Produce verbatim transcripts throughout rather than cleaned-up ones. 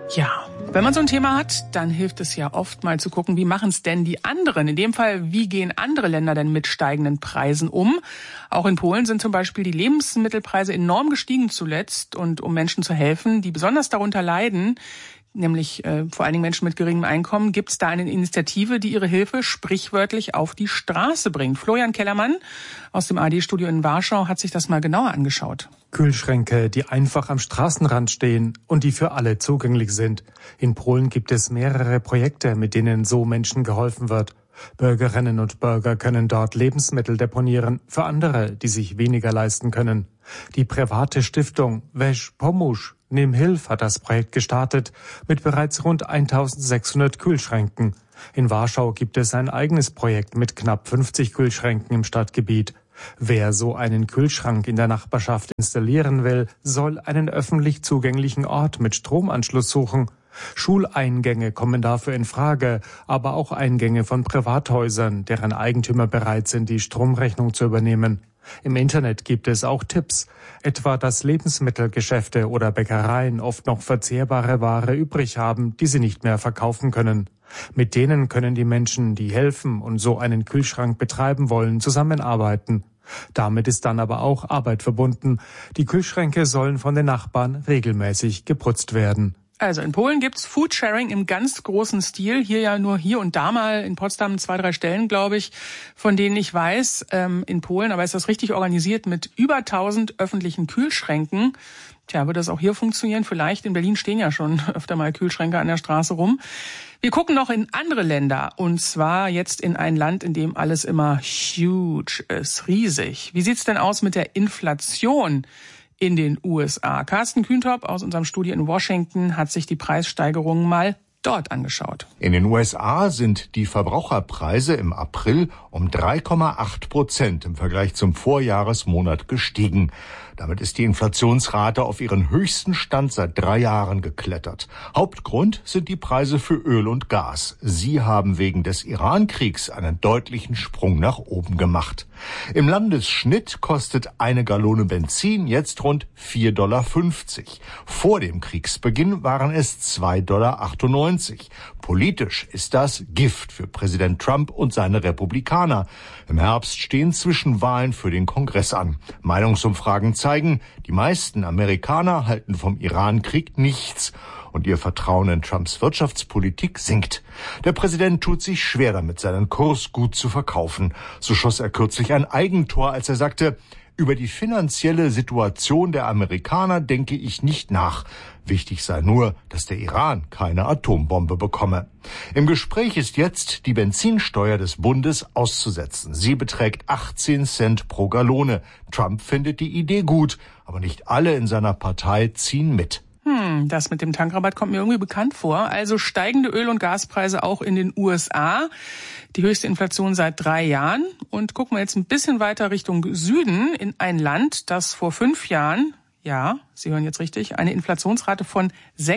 Ja, wenn man so ein Thema hat, dann hilft es ja oft mal zu gucken, wie machen es denn die anderen? In dem Fall, wie gehen andere Länder denn mit steigenden Preisen um? Auch in Polen sind zum Beispiel die Lebensmittelpreise enorm gestiegen zuletzt. Und um Menschen zu helfen, die besonders darunter leiden, nämlich äh, vor allen Dingen Menschen mit geringem Einkommen, gibt es da eine Initiative, die ihre Hilfe sprichwörtlich auf die Straße bringt. Florian Kellermann aus dem A R D-Studio in Warschau hat sich das mal genauer angeschaut. Kühlschränke, die einfach am Straßenrand stehen und die für alle zugänglich sind. In Polen gibt es mehrere Projekte, mit denen so Menschen geholfen wird. Bürgerinnen und Bürger können dort Lebensmittel deponieren für andere, die sich weniger leisten können. Die private Stiftung Weź Pomóż, Nimm Hilf hat das Projekt gestartet mit bereits rund eintausendsechshundert Kühlschränken. In Warschau gibt es ein eigenes Projekt mit knapp fünfzig Kühlschränken im Stadtgebiet. Wer so einen Kühlschrank in der Nachbarschaft installieren will, soll einen öffentlich zugänglichen Ort mit Stromanschluss suchen. Schuleingänge kommen dafür in Frage, aber auch Eingänge von Privathäusern, deren Eigentümer bereit sind, die Stromrechnung zu übernehmen. Im Internet gibt es auch Tipps, etwa dass Lebensmittelgeschäfte oder Bäckereien oft noch verzehrbare Ware übrig haben, die sie nicht mehr verkaufen können. Mit denen können die Menschen, die helfen und so einen Kühlschrank betreiben wollen, zusammenarbeiten. Damit ist dann aber auch Arbeit verbunden. Die Kühlschränke sollen von den Nachbarn regelmäßig geputzt werden. Also in Polen gibt's Foodsharing im ganz großen Stil. Hier ja nur hier und da mal in Potsdam zwei, drei Stellen, glaube ich, von denen ich weiß, ähm, in Polen. Aber ist das richtig organisiert mit über tausend öffentlichen Kühlschränken? Tja, wird das auch hier funktionieren? Vielleicht. In Berlin stehen ja schon öfter mal Kühlschränke an der Straße rum. Wir gucken noch in andere Länder. Und zwar jetzt in ein Land, in dem alles immer huge ist, riesig. Wie sieht's denn aus mit der Inflation in den U S A? Carsten Kühntop aus unserem Studio in Washington hat sich die Preissteigerungen mal dort angeschaut. In den U S A sind die Verbraucherpreise im April um drei Komma acht Prozent im Vergleich zum Vorjahresmonat gestiegen. Damit ist die Inflationsrate auf ihren höchsten Stand seit drei Jahren geklettert. Hauptgrund sind die Preise für Öl und Gas. Sie haben wegen des Iran-Kriegs einen deutlichen Sprung nach oben gemacht. Im Landesschnitt kostet eine Gallone Benzin jetzt rund vier Komma fünfzig Dollar. Vor dem Kriegsbeginn waren es zwei Komma achtundneunzig Dollar. Politisch ist das Gift für Präsident Trump und seine Republikaner. Im Herbst stehen Zwischenwahlen für den Kongress an. Meinungsumfragen zeigen, die meisten Amerikaner halten vom Iran-Krieg nichts. Und ihr Vertrauen in Trumps Wirtschaftspolitik sinkt. Der Präsident tut sich schwer damit, seinen Kurs gut zu verkaufen. So schoss er kürzlich ein Eigentor, als er sagte: Über die finanzielle Situation der Amerikaner denke ich nicht nach. Wichtig sei nur, dass der Iran keine Atombombe bekomme. Im Gespräch ist jetzt, die Benzinsteuer des Bundes auszusetzen. Sie beträgt achtzehn Cent pro Gallone. Trump findet die Idee gut, aber nicht alle in seiner Partei ziehen mit. Hm, das mit dem Tankrabatt kommt mir irgendwie bekannt vor. Also steigende Öl- und Gaspreise auch in den U S A. Die höchste Inflation seit drei Jahren. Und gucken wir jetzt ein bisschen weiter Richtung Süden in ein Land, das vor fünf Jahren, ja, Sie hören jetzt richtig, eine Inflationsrate von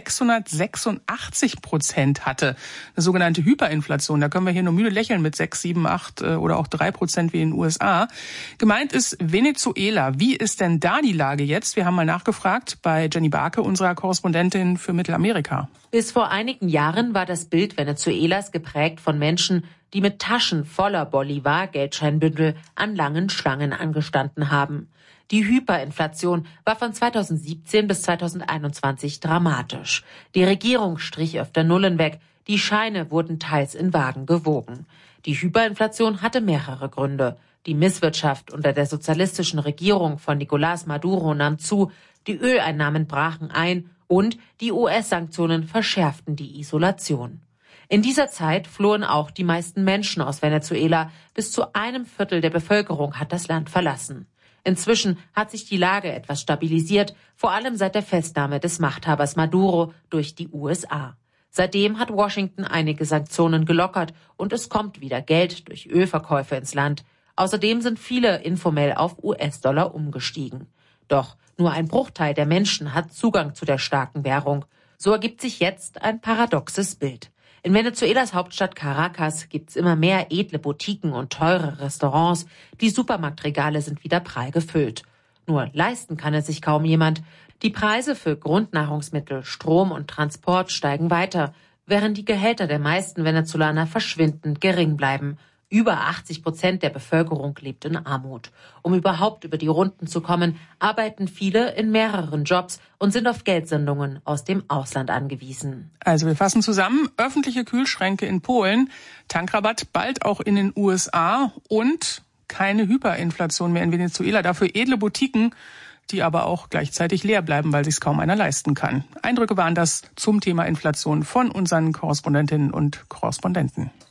sechshundertsechsundachtzig Prozent hatte. Eine sogenannte Hyperinflation. Da können wir hier nur müde lächeln mit sechs, sieben, acht oder auch drei Prozent wie in den U S A. Gemeint ist Venezuela. Wie ist denn da die Lage jetzt? Wir haben mal nachgefragt bei Jenny Barke, unserer Korrespondentin für Mittelamerika. Bis vor einigen Jahren war das Bild Venezuelas geprägt von Menschen, die mit Taschen voller Bolivar-Geldscheinbündel an langen Schlangen angestanden haben. Die Hyperinflation war von zweitausendsiebzehn bis zweitausendeinundzwanzig dramatisch. Die Regierung strich öfter Nullen weg, die Scheine wurden teils in Wagen gewogen. Die Hyperinflation hatte mehrere Gründe. Die Misswirtschaft unter der sozialistischen Regierung von Nicolás Maduro nahm zu, die Öleinnahmen brachen ein und die U S-Sanktionen verschärften die Isolation. In dieser Zeit flohen auch die meisten Menschen aus Venezuela. Bis zu einem Viertel der Bevölkerung hat das Land verlassen. Inzwischen hat sich die Lage etwas stabilisiert, vor allem seit der Festnahme des Machthabers Maduro durch die U S A. Seitdem hat Washington einige Sanktionen gelockert und es kommt wieder Geld durch Ölverkäufe ins Land. Außerdem sind viele informell auf U S-Dollar umgestiegen. Doch nur ein Bruchteil der Menschen hat Zugang zu der starken Währung. So ergibt sich jetzt ein paradoxes Bild. In Venezuelas Hauptstadt Caracas gibt's immer mehr edle Boutiquen und teure Restaurants. Die Supermarktregale sind wieder prall gefüllt. Nur leisten kann es sich kaum jemand. Die Preise für Grundnahrungsmittel, Strom und Transport steigen weiter, während die Gehälter der meisten Venezolaner verschwindend gering bleiben. Über achtzig Prozent der Bevölkerung lebt in Armut. Um überhaupt über die Runden zu kommen, arbeiten viele in mehreren Jobs und sind auf Geldsendungen aus dem Ausland angewiesen. Also wir fassen zusammen: öffentliche Kühlschränke in Polen, Tankrabatt bald auch in den U S A und keine Hyperinflation mehr in Venezuela. Dafür edle Boutiquen, die aber auch gleichzeitig leer bleiben, weil sich es kaum einer leisten kann. Eindrücke waren das zum Thema Inflation von unseren Korrespondentinnen und Korrespondenten.